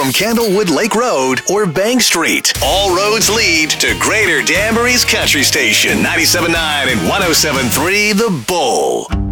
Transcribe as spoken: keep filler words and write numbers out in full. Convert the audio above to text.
from Candlewood Lake Road or Bank Street. All roads lead to Greater Danbury's Country Station, ninety-seven point nine and one oh seven point three The Bull.